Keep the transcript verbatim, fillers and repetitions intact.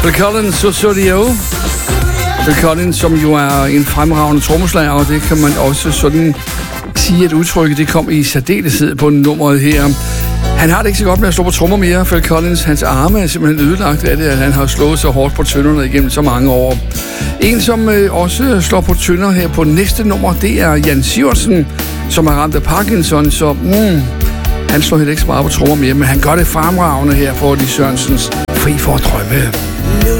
Phil Collins, so so dio. Phil Collins, som jo er en fremragende trommeslager, og det kan man også sådan sige, at udtrykket det kom i særdeleshed på nummeret her. Han har det ikke så godt med at slå på trommer mere, Phil Collins. Hans arme er simpelthen ødelagt af det, at han har slået så hårdt på tønderne igennem så mange år. En, som øh, også slår på tønder her på næste nummer, det er Jan Sivertsen, som har ramt af Parkinson, så mm, han slår helt ikke så meget på trommer mere, men han gør det fremragende her på Lis Sørensens Fri for at drømme.